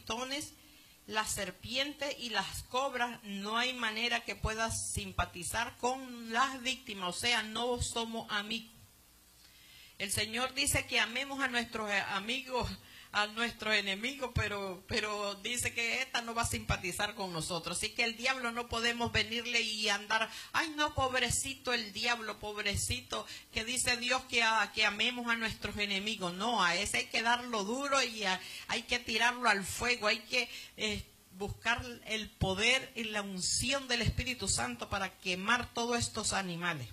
pitones, las serpientes y las cobras, no hay manera que puedas simpatizar con las víctimas, o sea, no somos amigos. El Señor dice que amemos a nuestros amigos, a nuestros enemigos, pero dice que esta no va a simpatizar con nosotros. Así que el diablo no podemos venirle y andar, ay no, pobrecito el diablo, pobrecito, que dice Dios que amemos a nuestros enemigos. No, a ese hay que darlo duro y hay que tirarlo al fuego, hay que buscar el poder y la unción del Espíritu Santo para quemar todos estos animales.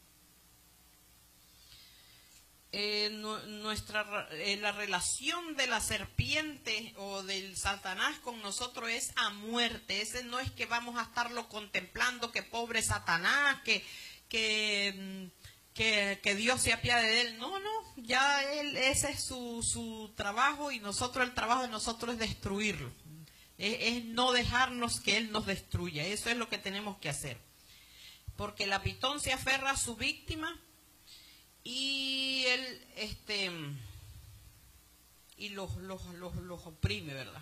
La relación de la serpiente o del Satanás con nosotros es a muerte. Ese no es que vamos a estarlo contemplando, que pobre Satanás, que Dios se apiade de él. No, ya ese es su trabajo, y el trabajo de nosotros es destruirlo. Es no dejarnos que él nos destruya. Eso es lo que tenemos que hacer. Porque la pitón se aferra a su víctima y él los oprime, ¿verdad?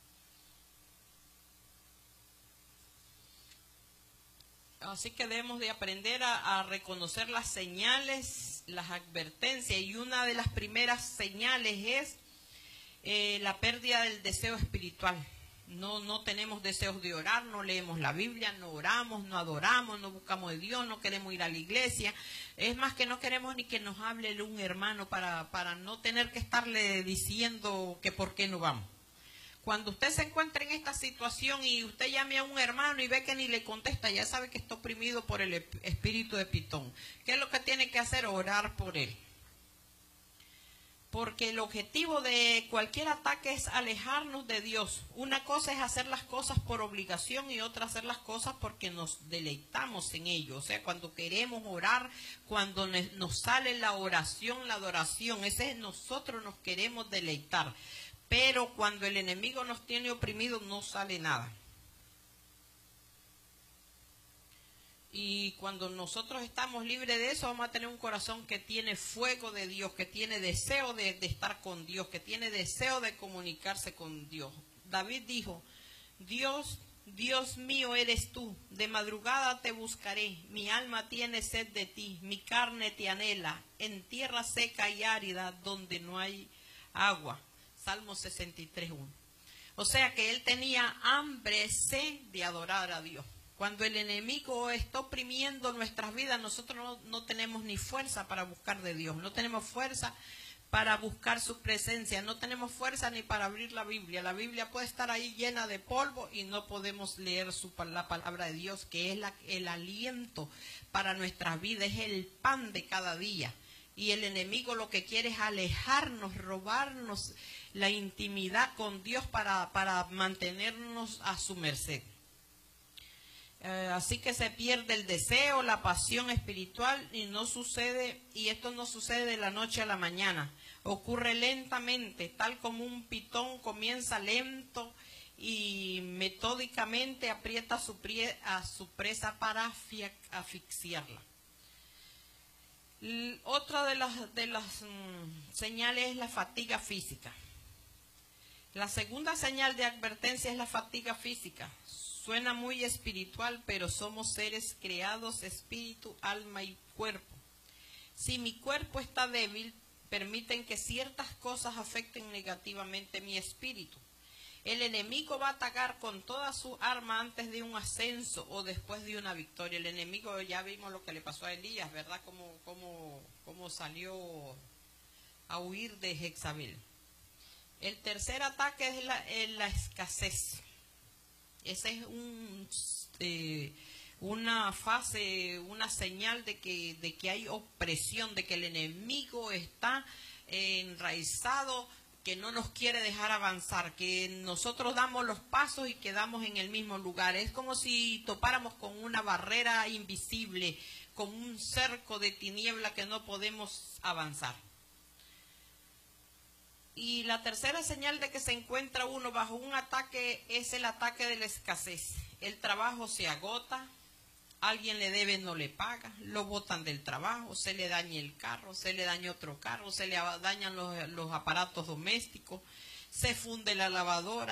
Así que debemos de aprender a reconocer las señales, las advertencias, y una de las primeras señales es la pérdida del deseo espiritual. No tenemos deseos de orar, no leemos la Biblia, no oramos, no adoramos, no buscamos de Dios, no queremos ir a la iglesia. Es más, que no queremos ni que nos hable un hermano para no tener que estarle diciendo que por qué no vamos. Cuando usted se encuentra en esta situación y usted llame a un hermano y ve que ni le contesta, ya sabe que está oprimido por el espíritu de pitón. ¿Qué es lo que tiene que hacer? Orar por él. Porque el objetivo de cualquier ataque es alejarnos de Dios. Una cosa es hacer las cosas por obligación y otra hacer las cosas porque nos deleitamos en ello. O sea, cuando queremos orar, cuando nos sale la oración, la adoración, ese es nosotros nos queremos deleitar. Pero cuando el enemigo nos tiene oprimidos, no sale nada. Y cuando nosotros estamos libres de eso, vamos a tener un corazón que tiene fuego de Dios, que tiene deseo de estar con Dios, que tiene deseo de comunicarse con Dios. David dijo, Dios mío eres tú, de madrugada te buscaré, mi alma tiene sed de ti, mi carne te anhela, en tierra seca y árida donde no hay agua. Salmo 63:1. O sea que él tenía hambre, sed de adorar a Dios. Cuando el enemigo está oprimiendo nuestras vidas, nosotros no tenemos ni fuerza para buscar de Dios, no tenemos fuerza para buscar su presencia, no tenemos fuerza ni para abrir la Biblia. La Biblia puede estar ahí llena de polvo y no podemos leer la palabra de Dios, que es el aliento para nuestras vidas, es el pan de cada día. Y el enemigo lo que quiere es alejarnos, robarnos la intimidad con Dios para mantenernos a su merced. Así que se pierde el deseo, la pasión espiritual, y esto no sucede de la noche a la mañana. Ocurre lentamente, tal como un pitón comienza lento y metódicamente aprieta a su presa para asfixiarla. Otra de las señales es la fatiga física. La segunda señal de advertencia es la fatiga física. Suena muy espiritual, pero somos seres creados espíritu, alma y cuerpo. Si mi cuerpo está débil, permiten que ciertas cosas afecten negativamente mi espíritu. El enemigo va a atacar con toda su arma antes de un ascenso o después de una victoria. El enemigo, ya vimos lo que le pasó a Elías, ¿verdad? Cómo salió a huir de Jezabel. El tercer ataque es la escasez. Esa es una fase, una señal de que hay opresión, de que el enemigo está enraizado, que no nos quiere dejar avanzar, que nosotros damos los pasos y quedamos en el mismo lugar. Es como si topáramos con una barrera invisible, con un cerco de tiniebla que no podemos avanzar. Y la tercera señal de que se encuentra uno bajo un ataque es el ataque de la escasez. El trabajo se agota, alguien le debe, no le paga, lo botan del trabajo, se le daña el carro, se le daña otro carro, se le dañan los aparatos domésticos, se funde la lavadora,